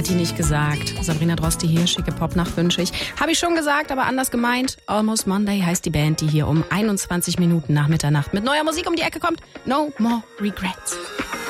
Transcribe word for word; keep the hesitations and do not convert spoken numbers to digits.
Hat die nicht gesagt. Sabrina Droste hier, schicke Popnacht wünsche ich. Habe ich schon gesagt, aber anders gemeint. Almost Monday heißt die Band, die hier um einundzwanzig Minuten nach Mitternacht mit neuer Musik um die Ecke kommt. No More Regrets.